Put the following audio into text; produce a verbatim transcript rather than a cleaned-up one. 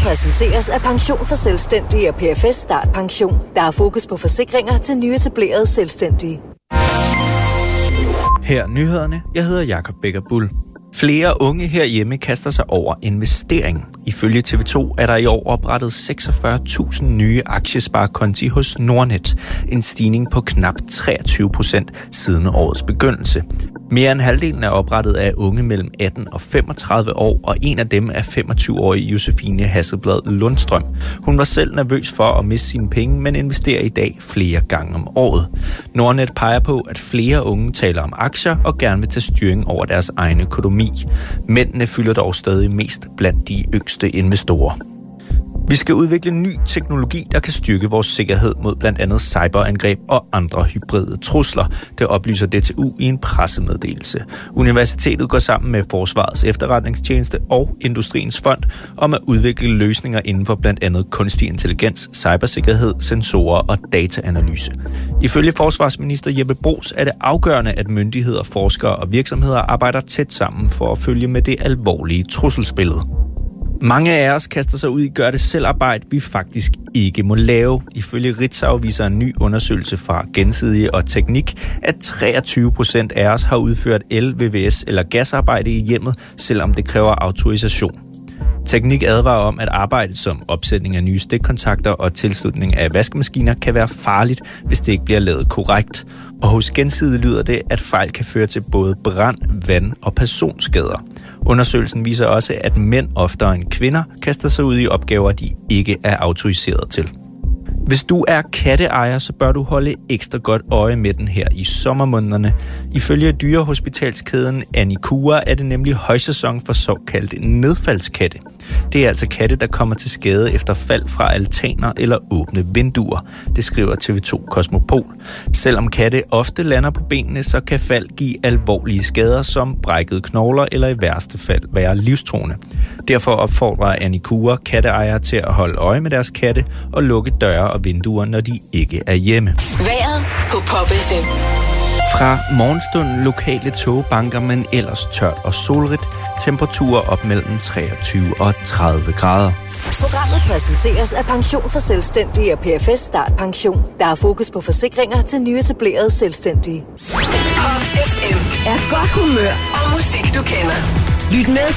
præsenteres af Pension for Selvstændige og P F S Start Pension, der har fokus på forsikringer til nyetablerede selvstændige. Her nyhederne. Jeg hedder Jakob Becker Bull. Flere unge herhjemme kaster sig over investering. Ifølge T V to er der i år oprettet seksogfyrre tusind nye aktiesparekonti hos Nordnet. En stigning på knap treogtyve procent siden årets begyndelse. Mere end halvdelen er oprettet af unge mellem atten og femogtredive år, og en af dem er femogtyve-årige Josefine Hasselblad Lundstrøm. Hun var selv nervøs for at miste sine penge, men investerer i dag flere gange om året. Nordnet peger på, at flere unge taler om aktier og gerne vil tage styring over deres egen økonomi. Mændene fylder dog stadig mest blandt de yngste investorer. Vi skal udvikle ny teknologi, der kan styrke vores sikkerhed mod blandt andet cyberangreb og andre hybride trusler. Det oplyser D T U i en pressemeddelelse. Universitetet går sammen med Forsvarets Efterretningstjeneste og Industriens Fond om at udvikle løsninger inden for blandt andet kunstig intelligens, cybersikkerhed, sensorer og dataanalyse. Ifølge forsvarsminister Jeppe Bruus er det afgørende, at myndigheder, forskere og virksomheder arbejder tæt sammen for at følge med det alvorlige trusselsbillede. Mange af os kaster sig ud i gør det selv arbejde, vi faktisk ikke må lave. Ifølge Ritzau viser en ny undersøgelse fra Gensidige og Teknik, at treogtyve procent af os har udført el-, V V S eller gasarbejde i hjemmet, selvom det kræver autorisation. Teknik advarer om, at arbejdet som opsætning af nye stikkontakter og tilslutning af vaskemaskiner kan være farligt, hvis det ikke bliver lavet korrekt. Og hos Gensidige lyder det, at fejl kan føre til både brand, vand og personskader. Undersøgelsen viser også, at mænd oftere end kvinder kaster sig ud i opgaver, de ikke er autoriseret til. Hvis du er katteejer, så bør du holde ekstra godt øje med den her i sommermånederne. Ifølge dyrehospitalskæden Anicura er det nemlig højsæson for såkaldte nedfaldskatte. Det er altså katte, der kommer til skade efter fald fra altaner eller åbne vinduer. Det skriver T V to Kosmopol. Selvom katte ofte lander på benene, så kan fald give alvorlige skader som brækkede knogler eller i værste fald være livstruende. Derfor opfordrer Anicura katteejere til at holde øje med deres katte og lukke døre og vinduer, når de ikke er hjemme. Vejret på Pop F M. Fra morgenstunden lokale togbanker, men ellers tørt og solrigt. Temperaturer op mellem treogtyve og tredive grader. Programmet præsenteres af Pension for Selvstændige og P F S Start Pension, der har fokus på forsikringer til nyetablerede selvstændige. Pop F M er godt humør og musik, du kender. Lyt med